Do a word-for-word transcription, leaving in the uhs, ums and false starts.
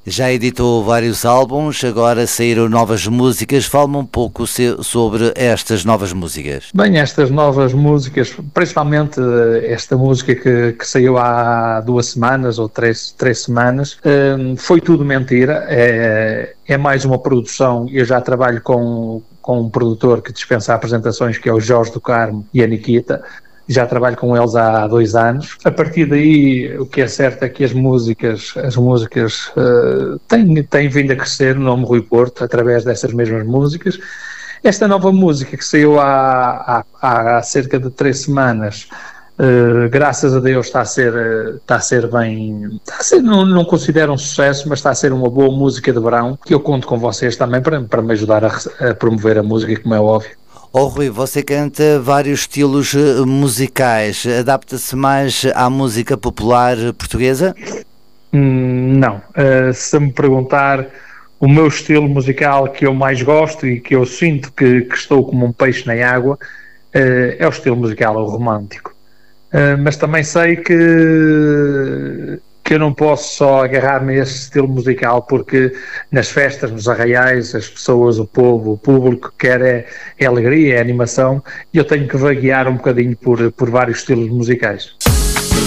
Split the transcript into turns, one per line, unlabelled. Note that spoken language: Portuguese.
Já editou vários álbuns, agora saíram novas músicas. Fala-me um pouco sobre estas novas músicas.
Bem, estas novas músicas, principalmente esta música que, que saiu há duas semanas ou três, três semanas, foi tudo mentira. É, é mais uma produção. Eu já trabalho com, com um produtor que dispensa apresentações, que é o Jorge do Carmo e a Nikita. Já trabalho com eles há dois anos. A partir daí, o que é certo é que as músicas, as músicas uh, têm, têm vindo a crescer no nome Rui Porto, através dessas mesmas músicas. Esta nova música que saiu há, há, há cerca de três semanas, uh, graças a Deus está a ser, está a ser bem, está a ser, não, não considero um sucesso, mas está a ser uma boa música de verão, que eu conto com vocês também para, para me ajudar a, a promover a música, como é óbvio.
Oh, Rui, você canta vários estilos musicais, adapta-se mais à música popular portuguesa?
Hum, não, uh, se me perguntar o meu estilo musical que eu mais gosto e que eu sinto que, que estou como um peixe na água, uh, é o estilo musical, o romântico. Uh, mas também sei que, que eu não posso só agarrar-me a esse estilo musical, porque nas festas, nos arraiais, as pessoas, o povo, o público quer é, é alegria, é animação, e eu tenho que vaguear um bocadinho por, por vários estilos musicais.